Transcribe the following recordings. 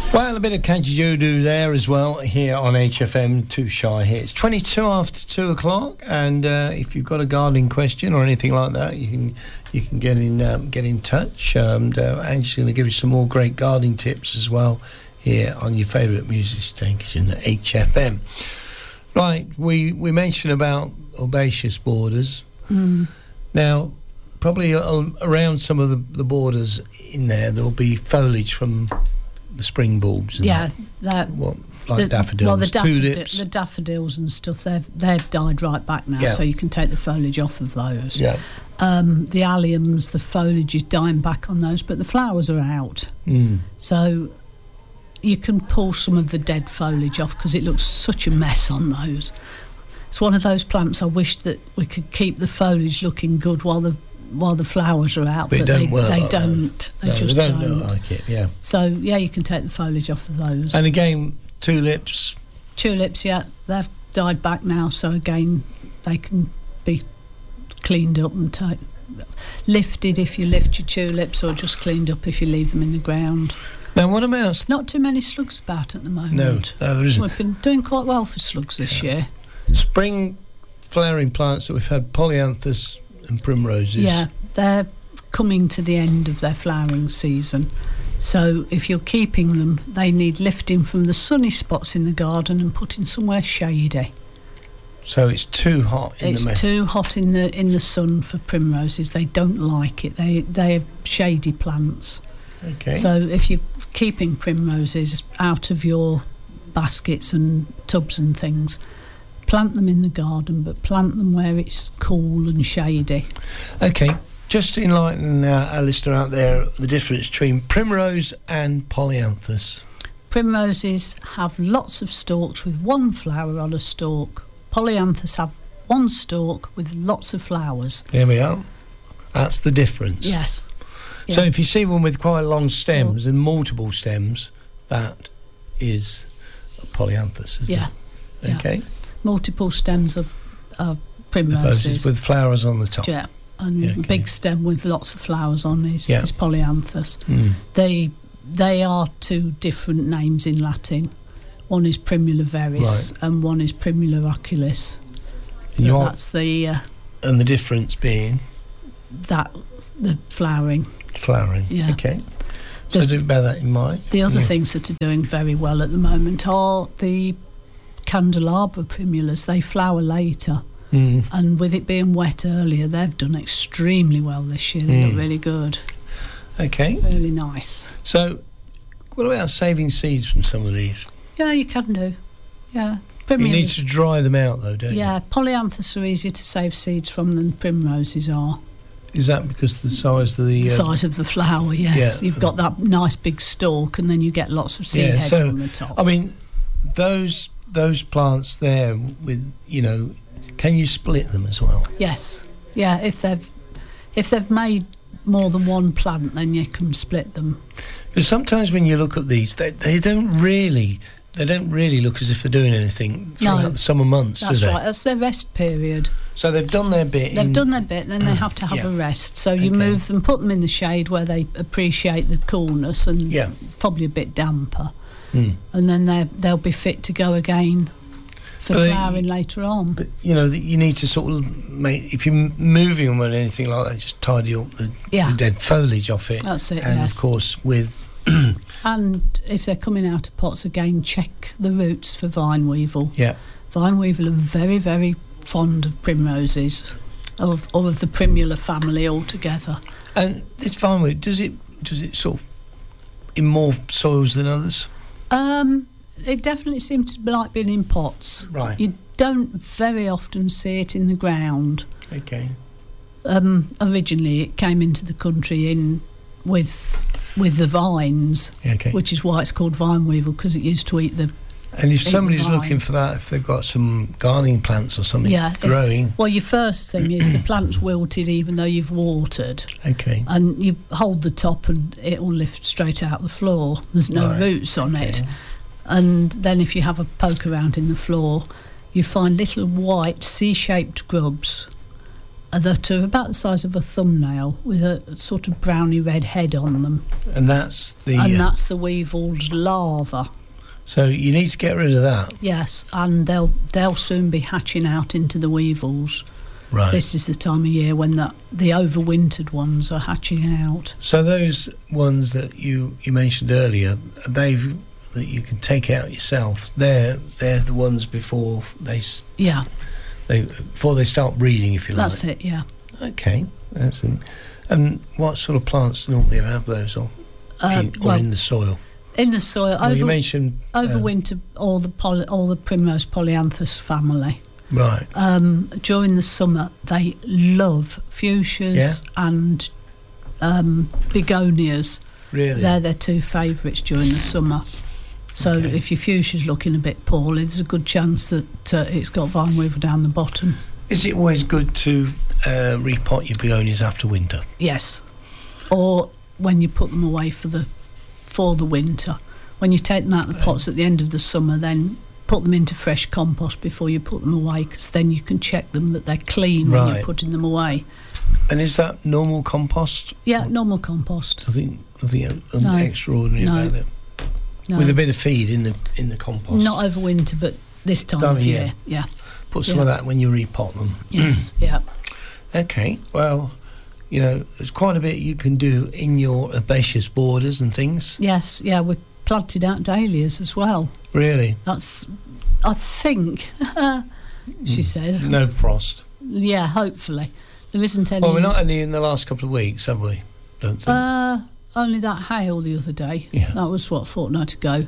Well, a bit of Kajijudu there as well here on HFM 2 Shy here. It's 22 after 2 o'clock, and if you've got a gardening question or anything like that, you can get in touch. Angie's going to give you some more great gardening tips as well here on your favourite music station, HFM. Right, we mentioned about herbaceous borders. Now, probably around some of the borders in there'll be foliage from the spring bulbs. And daffodils, well, tulips. The daffodils and stuff, they've died right back now, so you can take the foliage off of those. Yeah. The alliums, the foliage is dying back on those, but the flowers are out. So you can pull some of the dead foliage off because it looks such a mess on those. It's one of those plants I wish that we could keep the foliage looking good while the flowers are out, but they don't. They don't look like it, yeah. So, yeah, you can take the foliage off of those. And again, tulips, yeah, they've died back now, so again, they can be cleaned up and lifted if you lift your tulips, or just cleaned up if you leave them in the ground. Now, what about... Not too many slugs about at the moment. No, there isn't. We've been doing quite well for slugs this year. Spring flowering plants that we've had, polyanthus and primroses. Yeah, they're coming to the end of their flowering season. So if you're keeping them, they need lifting from the sunny spots in the garden and putting somewhere shady. So it's too hot in It's too hot in the sun for primroses. They don't like it. They're shady plants. Okay. So if you're keeping primroses out of your baskets and tubs and things, plant them in the garden, but plant them where it's cool and shady. Okay, just to enlighten our listener out there, the difference between primrose and polyanthus. Primroses have lots of stalks with one flower on a stalk. Polyanthus have one stalk with lots of flowers. There we are. That's the difference. Yes. So if you see one with quite long stems and multiple stems, that is a polyanthus, isn't it? Okay. Multiple stems of primroses with flowers on the top. Yeah, and a big stem with lots of flowers on is polyanthus. They are two different names in Latin. One is Primula veris and one is Primula oculis. That's the and the difference being that the flowering. Yeah. Okay. So do bear that in mind. The other things that are doing very well at the moment are the candelabra primulas. They flower later, and with it being wet earlier, they've done extremely well this year. They look really good. Okay. Really nice. So, what about saving seeds from some of these? Yeah, you can do. Yeah. You need to dry them out, though, don't you? Yeah, polyanthus are easier to save seeds from than primroses are. Is that because the size of the size of the flower? Yes, you've got that nice big stalk, and then you get lots of seed heads on the top. I mean, those plants there with can you split them as well? Yes, yeah. If they've made more than one plant, then you can split them. Because sometimes when you look at these, they don't really look as if they're doing anything throughout the summer months, do they? That's right. That's their rest period. So they've done their bit. Then they have to have a rest. So you move them, put them in the shade where they appreciate the coolness and probably a bit damper. And then they'll be fit to go again for flowering later on. But you need to sort of make, if you're moving them or anything like that, just tidy up the dead foliage off it. That's it. And of course with and if they're coming out of pots again, check the roots for vine weevil. Yeah, vine weevil are very, very fond of primroses, of the primula family altogether. And this vine weevil, does it sort of in more soils than others? It definitely seems to like being in pots. Right. You don't very often see it in the ground. Okay. Originally, it came into the country with the vines, which is why it's called vine weevil, because it used to eat the. And if somebody's looking for that, if they've got some gardening plants or something growing... Well, your first thing is the plant's wilted even though you've watered. Okay. And you hold the top and it'll lift straight out the floor. There's no roots on it. And then if you have a poke around in the floor, you find little white C-shaped grubs. that are about the size of a thumbnail with a sort of browny red head on them. And that's the weevil's larva. So you need to get rid of that. Yes, and they'll soon be hatching out into the weevils. Right. This is the time of year when the overwintered ones are hatching out. So those ones that you mentioned earlier, that you can take out yourself, they're the ones before they start breeding, if you like. That's it, yeah. Okay, that's it. And what sort of plants normally have those on? In the soil? In the soil. Well, you mentioned overwinter all the Primrose polyanthus family. Right. During the summer, they love fuchsias and begonias. Really? They're their two favourites during the summer. So if your fuchsia's looking a bit poorly, there's a good chance that it's got vine weevil down the bottom. Is it always good to repot your begonias after winter? Yes. Or when you put them away for the winter. When you take them out of the pots at the end of the summer, then put them into fresh compost before you put them away, because then you can check them that they're clean when you're putting them away. And is that normal compost? Yeah, normal compost. Nothing extraordinary about it. No. With a bit of feed in the compost. Not over winter, but this time of year. Yeah. Put some of that when you repot them. Yes. Yeah. Okay. Well, there's quite a bit you can do in your herbaceous borders and things. Yes. Yeah. We planted out dahlias as well. Really? That's, I think, she says. No frost. Yeah, hopefully. There isn't any... Well, we're not only in the last couple of weeks, have we? Don't think. Only that hail the other day. Yeah. That was, a fortnight ago.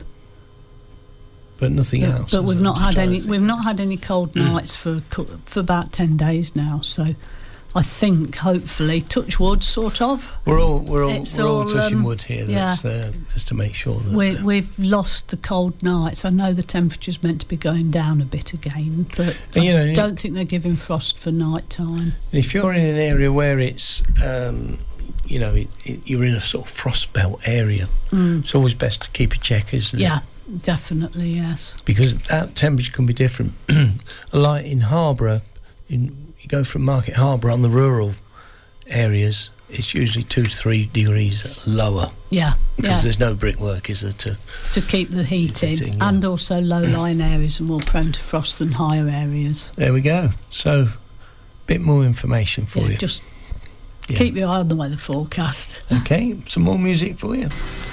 But nothing else. But we've not had any. We've not had any cold nights for about 10 days now. So I think, hopefully, touch wood, sort of. We're all touching wood here. That's just to make sure that we've lost the cold nights. I know the temperature's meant to be going down a bit again, but I don't think they're giving frost for night time. If you're in an area where it's you're in a sort of frost belt area, it's always best to keep a check, isn't it? Yeah, definitely, yes. Because that temperature can be different. Like in Harborough, you go from Market Harbour on the rural areas, it's usually 2 to 3 degrees lower. Yeah, because there's no brickwork, is there, to keep the heat in, and also low-lying areas are more prone to frost than higher areas. There we go. So, a bit more information for you. Just keep your eye on the weather forecast. Okay, some more music for you.